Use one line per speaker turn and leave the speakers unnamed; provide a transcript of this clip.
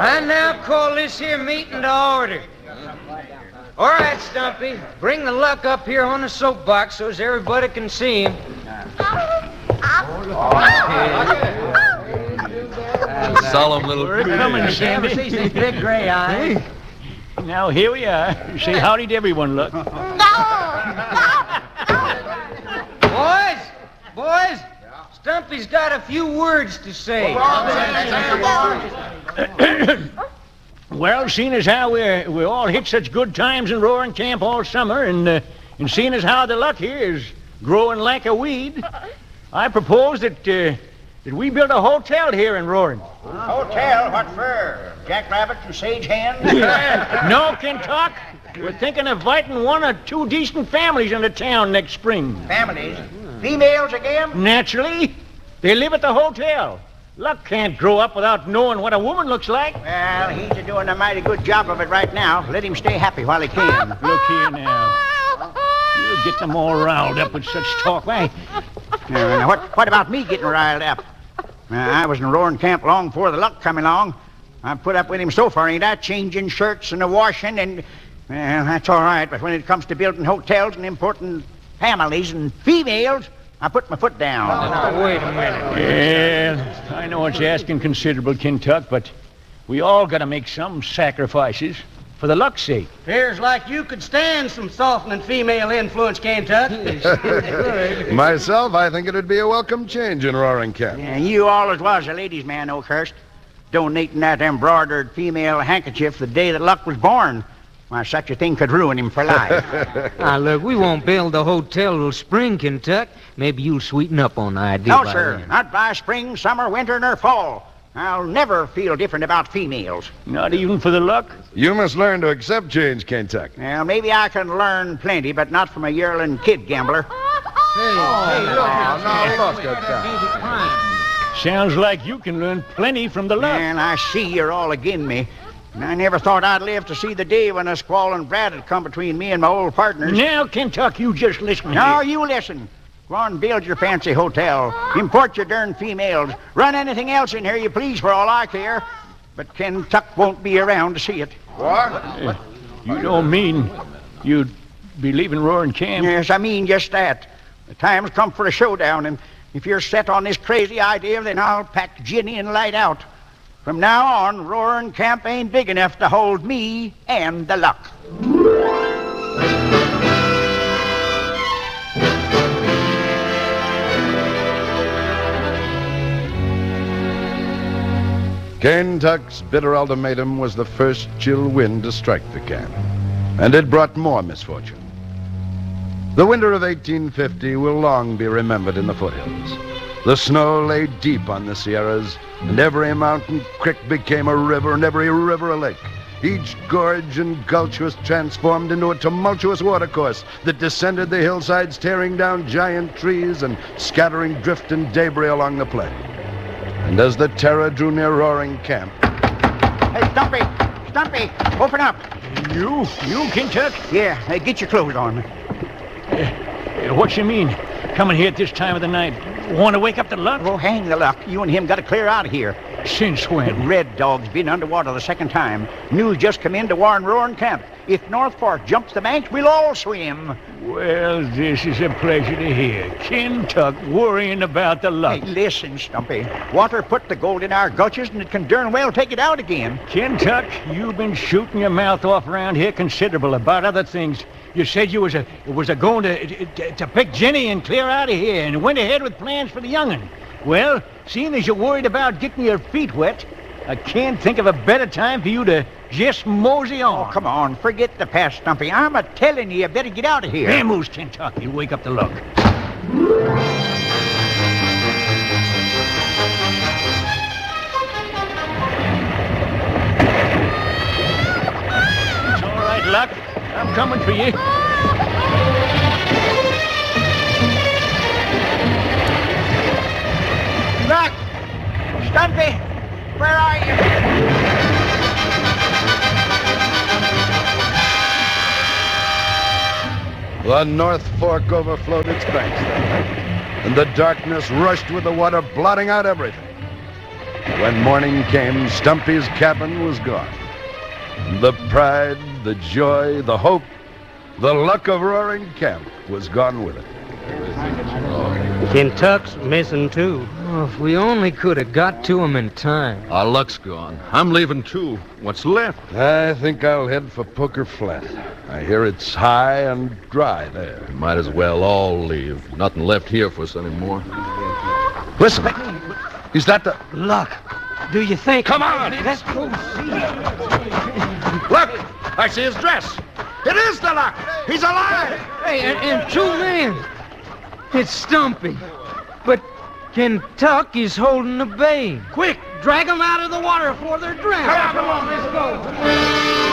I now call this here meeting to order. All right, Stumpy, bring the Luck up here on the soapbox so as everybody can see him.
Solemn little
We're coming, Sandy.
See these big gray eyes.
Now, here we are. Say howdy to everyone, Luck.
Boys, Stumpy's got a few words to say.
Well, seeing as how we all hit such good times in Roaring Camp all summer, and seeing as how the Luck here is growing like a weed, I propose that we build a hotel here in Roaring.
Hotel? What for? Jackrabbits and sage hens?
No, Kentuck. We're thinking of inviting one or two decent families into town next spring.
Families? Females again?
Naturally. They live at the hotel. Luck can't grow up without knowing what a woman looks like.
Well, he's doing a mighty good job of it right now. Let him stay happy while he can.
Look here now. You get them all riled up with such talk. Why?
Now, what about me getting riled up? I was in Roaring Camp long before the Luck come along. I put up with him so far, ain't I? Changing shirts and washing and... Well, that's all right, but when it comes to building hotels and importing families and females, I put my foot down.
Now, wait a minute.
Yeah, I know it's asking considerable, Kentuck, but we all got to make some sacrifices for the Luck's sake.
Appears like you could stand some softening female influence, Kentuck.
Myself, I think it'd be a welcome change in Roaring Camp.
Yeah, you always was a ladies' man, Oakhurst. Donating that embroidered female handkerchief the day that Luck was born. Why, such a thing could ruin him for life.
Now, look, we won't build the hotel till spring, Kentuck. Maybe you'll sweeten up on the idea.
No,
by
sir.
then.
Not by spring, summer, winter, nor fall. I'll never feel different about females.
Not even for the Luck?
You must learn to accept change, Kentuck.
Well, maybe I can learn plenty, but not from a yearling kid gambler.
Sounds like you can learn plenty from the Luck.
And I see you're all agin me. And I never thought I'd live to see the day when a squall and Brad had come between me and my old partners.
Now, Kentuck, you just listen
No,
here.
you listen. Go on, build your fancy hotel. Import your darn females. Run anything else in here you please for all I care. But Kentuck won't be around to see it.
What?
You don't mean you'd be leaving Roaring Camp?
Yes, I mean just that. The time's come for a showdown, and if you're set on this crazy idea, then I'll pack Ginny and light out. From now on, Roaring Camp ain't big enough to hold me and the Luck.
Kentuck's bitter ultimatum was the first chill wind to strike the camp, and it brought more misfortune. The winter of 1850 will long be remembered in the foothills. The snow lay deep on the Sierras, and every mountain creek became a river, and every river a lake. Each gorge and gulch was transformed into a tumultuous watercourse that descended the hillsides, tearing down giant trees and scattering drift and debris along the plain. And as the terror drew near Roaring Camp...
Hey, Stumpy, open up.
You, Kentuck?
Yeah, get your clothes on.
What you mean? Coming here at this time of the night? Want to wake up the Luck?
Oh, hang the Luck. You and him got to clear out of here.
Since when?
Red Dog's been underwater the second time. News just come in to warn Roaring Camp. If North Fork jumps the banks, we'll all swim.
Well, this is a pleasure to hear. Kentuck worrying about the Luck.
Hey, listen, Stumpy. Water put the gold in our gulches, and it can darn well take it out again.
Kentuck, you've been shooting your mouth off around here considerable about other things. You said you was a going to pick Jenny and clear out of here, and went ahead with plans for the young'un. Well, seeing as you're worried about getting your feet wet, I can't think of a better time for you to just mosey on.
Oh, come on. Forget the past, Stumpy. I'm a-telling you better get out of here.
There moves Kentuck. You wake up the Luck. It's all right, Luck. I'm coming for you.
Luck! Stumpy! Where are you?
The North Fork overflowed its banks that night, and the darkness rushed with the water, blotting out everything. When morning came, Stumpy's cabin was gone. The pride, the joy, the hope, the luck of Roaring Camp was gone with it.
Kentuck's missing, too.
Oh, if we only could have got to him in time.
Our luck's gone. I'm leaving, too. What's left?
I think I'll head for Poker Flat. I hear it's high and dry there.
Might as well all leave. Nothing left here for us anymore.
Listen, is that the...
Luck. Do you think?
Come on!
Let's go see.
Look! I see his dress. It is the Luck! He's alive!
Hey, and two men. It's Stumpy. But Kentucky's holding the babe.
Quick, drag them out of the water before they're drowned.
Come on, let's go.